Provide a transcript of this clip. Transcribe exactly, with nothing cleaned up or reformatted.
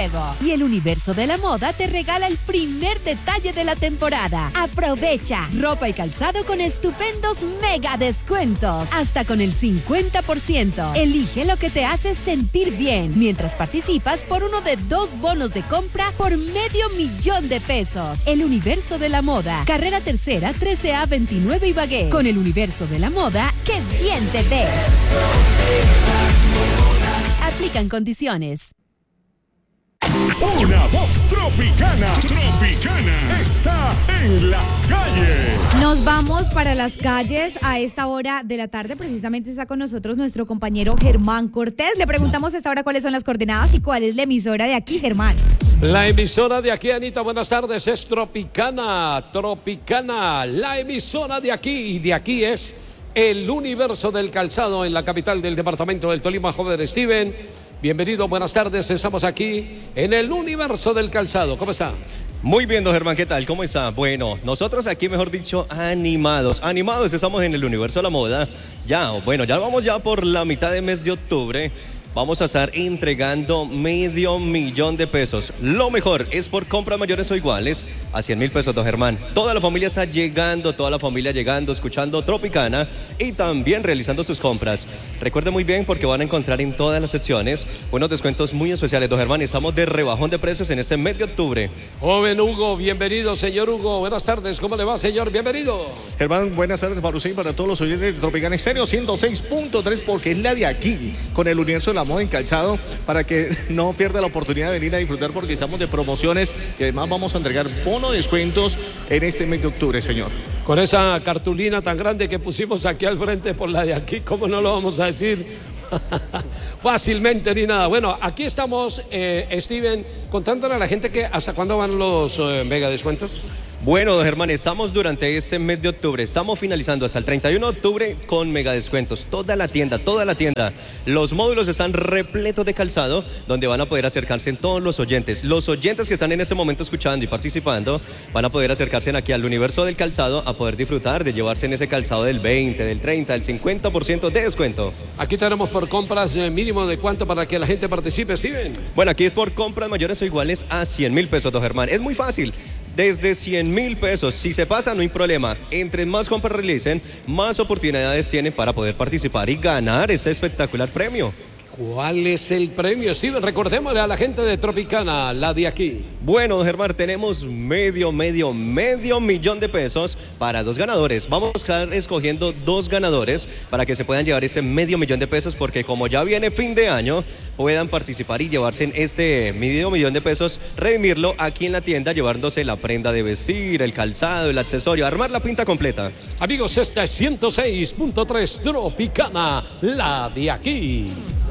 juego. Y el Universo de la Moda te regala el primer detalle de la temporada. Aprovecha ropa y calzado con estupendos mega descuentos. Hasta con el cincuenta por ciento. Elige lo que te hace sentir bien. Mientras participas por uno de dos bonos de compra por medio millón de pesos. El Universo de la Moda. Carrera Tercera, trece A veintinueve Ibagué. Con el Universo de la Moda, ¡qué bien te ves! Aplican condiciones. Una voz tropicana, tropicana, está en las calles. Nos vamos para las calles a esta hora de la tarde. Precisamente está con nosotros nuestro compañero Germán Cortés. Le preguntamos a esta hora cuáles son las coordenadas y cuál es la emisora de aquí, Germán. La emisora de aquí, Anita, buenas tardes, es Tropicana, Tropicana, la emisora de aquí, y de aquí es el Universo del Calzado en la capital del departamento del Tolima. Joven Steven, bienvenido, buenas tardes, estamos aquí en el Universo del Calzado. ¿Cómo está? Muy bien, don Germán, ¿qué tal? ¿Cómo está? Bueno, nosotros aquí, mejor dicho, animados, animados estamos en el Universo de la Moda. Ya, bueno, ya vamos ya por la mitad del mes de octubre. Vamos a estar entregando medio millón de pesos. Lo mejor es por compras mayores o iguales a cien mil pesos, don Germán. Toda la familia está llegando, toda la familia llegando, escuchando Tropicana y también realizando sus compras. Recuerde muy bien porque van a encontrar en todas las secciones unos descuentos muy especiales, don Germán. Estamos de rebajón de precios en este mes de octubre. Joven Hugo, bienvenido, señor Hugo. Buenas tardes, ¿cómo le va, señor? Bienvenido. Germán, buenas tardes para usted y para todos los oyentes de Tropicana Estéreo ciento seis punto tres, porque es la de aquí, con el Universo de la Moda en calzado, para que no pierda la oportunidad de venir a disfrutar, porque estamos de promociones y además vamos a entregar bono de descuentos en este mes de octubre, señor. Con esa cartulina tan grande que pusimos aquí al frente por la de aquí, ¿cómo no lo vamos a decir? Fácilmente ni nada. Bueno, aquí estamos, eh, Steven, contándole a la gente que hasta cuándo van los eh, mega descuentos. Bueno, don Germán, estamos durante este mes de octubre, estamos finalizando hasta el treinta y uno de octubre con mega descuentos. Toda la tienda, toda la tienda. Los módulos están repletos de calzado, donde van a poder acercarse en todos los oyentes. Los oyentes que están en este momento escuchando y participando van a poder acercarse aquí al Universo del Calzado a poder disfrutar de llevarse en ese calzado del veinte, del treinta, del cincuenta por ciento de descuento. Aquí tenemos por compras eh, mínimo de cuánto para que la gente participe, Steven. Bueno, aquí es por compras mayores o iguales a cien mil pesos, don Germán. Es muy fácil. Desde cien mil pesos, si se pasa no hay problema. Entre más compras realicen, más oportunidades tienen para poder participar y ganar este espectacular premio. ¿Cuál es el premio, Steven? Recordémosle a la gente de Tropicana, la de aquí. Bueno, don Germán, tenemos medio, medio, medio millón de pesos para dos ganadores. Vamos a estar escogiendo dos ganadores para que se puedan llevar ese medio millón de pesos, porque como ya viene fin de año, puedan participar y llevarse en este medio millón de pesos, redimirlo aquí en la tienda, llevándose la prenda de vestir, el calzado, el accesorio, armar la pinta completa. Amigos, esta es ciento seis punto tres Tropicana, la de aquí.